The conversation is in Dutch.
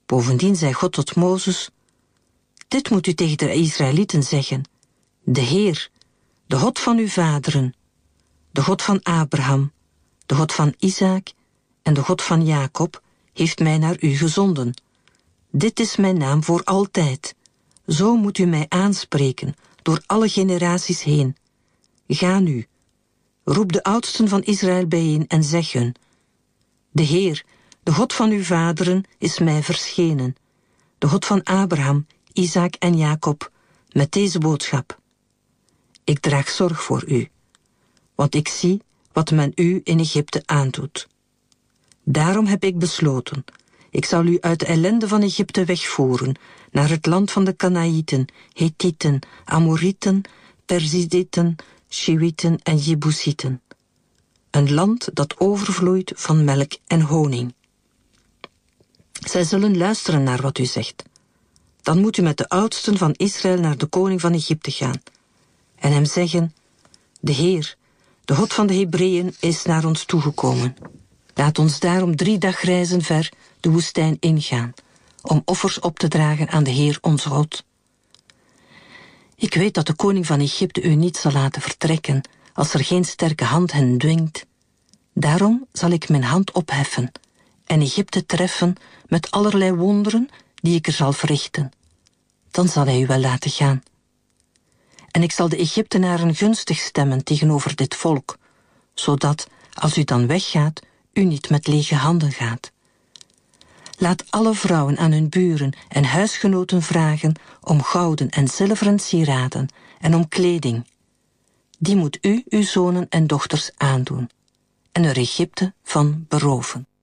Bovendien zei God tot Mozes: dit moet u tegen de Israëlieten zeggen: de Heer, de God van uw vaderen, de God van Abraham, de God van Isaac en de God van Jacob, heeft mij naar u gezonden. Dit is mijn naam voor altijd. Zo moet u mij aanspreken, door alle generaties heen. Ga nu, roep de oudsten van Israël bijeen en zeg hun: de Heer, de God van uw vaderen, is mij verschenen, de God van Abraham, Isaac en Jacob, met deze boodschap: ik draag zorg voor u, want ik zie wat men u in Egypte aandoet. Daarom heb ik besloten: ik zal u uit de ellende van Egypte wegvoeren, naar het land van de Kanaïten, Hethieten, Amorieten, Perzidieten, Schiwieten en Jebusieten. Een land dat overvloeit van melk en honing. Zij zullen luisteren naar wat u zegt. Dan moet u met de oudsten van Israël naar de koning van Egypte gaan en hem zeggen: de Heer, de God van de Hebreeën, is naar ons toegekomen. Laat ons daarom 3 dagreizen ver de woestijn ingaan, om offers op te dragen aan de Heer onze God. Ik weet dat de koning van Egypte u niet zal laten vertrekken, als er geen sterke hand hen dwingt. Daarom zal ik mijn hand opheffen en Egypte treffen met allerlei wonderen die ik er zal verrichten. Dan zal hij u wel laten gaan. En ik zal de Egyptenaren gunstig stemmen tegenover dit volk, zodat, als u dan weggaat, u niet met lege handen gaat. Laat alle vrouwen aan hun buren en huisgenoten vragen om gouden en zilveren sieraden en om kleding. Die moet u uw zonen en dochters aandoen en er Egypte van beroven.